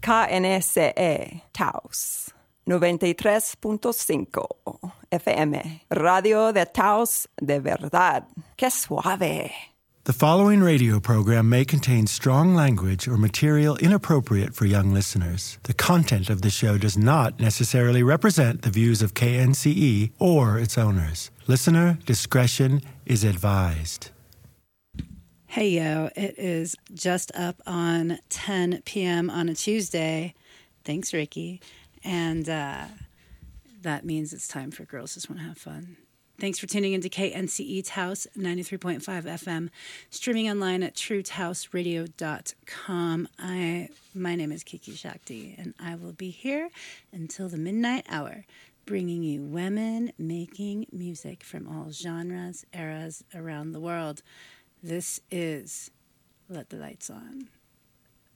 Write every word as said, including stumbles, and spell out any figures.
K N S E Taos noventa y tres punto cinco F M. Radio de Taos de verdad. ¡Qué suave! The following radio program may contain strong language or material inappropriate for young listeners. The content of the show does not necessarily represent the views of K N C E or its owners. Listener discretion is advised. Hey, yo, it is just up on ten p.m. on a Tuesday. Thanks, Ricky. And uh, that means it's time for Girls Just Want to Have Fun. Thanks for tuning into K N C E Taos ninety-three point five F M, streaming online at true taos radio dot com. I, my name is Kiki Shakti, and I will be here until the midnight hour, bringing you women making music from all genres, eras around the world. This is Let the Lights On.